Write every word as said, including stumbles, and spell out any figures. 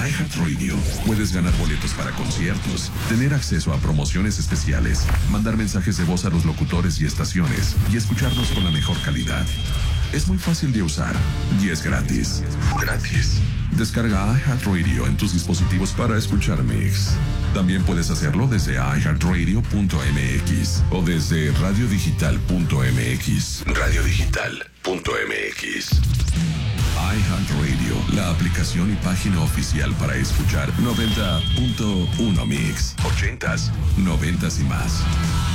iHeartRadio puedes ganar boletos para conciertos, tener acceso a promociones especiales, mandar mensajes de voz a los locutores y estaciones y escucharnos con la mejor calidad. Es muy fácil de usar y es gratis. Gratis. Descarga iHeartRadio en tus dispositivos para escuchar Mix. También puedes hacerlo desde i heart radio punto m x o desde radio digital punto m x. radio digital punto m x. iHeartRadio, la aplicación y página oficial para escuchar noventa punto uno Mix, ochentas, noventas y más.